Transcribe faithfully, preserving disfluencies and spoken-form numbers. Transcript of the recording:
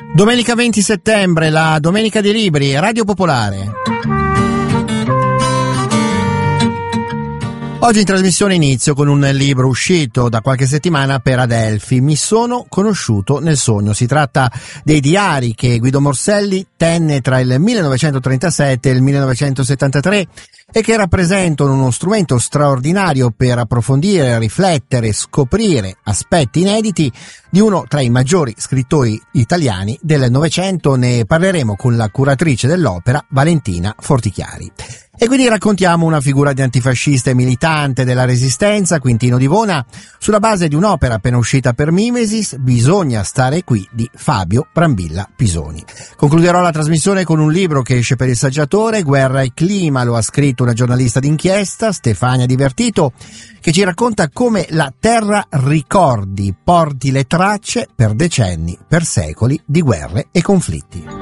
Domenica venti settembre, la Domenica dei Libri, Radio Popolare. Oggi in trasmissione inizio con un libro uscito da qualche settimana per Adelphi, Mi sono conosciuto nel sogno. Si tratta dei diari che Guido Morselli tenne tra il millenovecentotrentasette e il millenovecentosettantatré e che rappresentano uno strumento straordinario per approfondire, riflettere, scoprire aspetti inediti di uno tra i maggiori scrittori italiani del Novecento. Ne parleremo con la curatrice dell'opera, Valentina Fortichiari. E quindi raccontiamo una figura di antifascista e militante della Resistenza, Quintino Divona, sulla base di un'opera appena uscita per Mimesis, Bisogna stare qui, di Fabio Brambilla Pisoni. Concluderò la trasmissione con un libro che esce per il saggiatore, Guerra e clima, lo ha scritto una giornalista d'inchiesta, Stefania Divertito, che ci racconta come la terra ricordi, porti le tracce per decenni, per secoli di guerre e conflitti.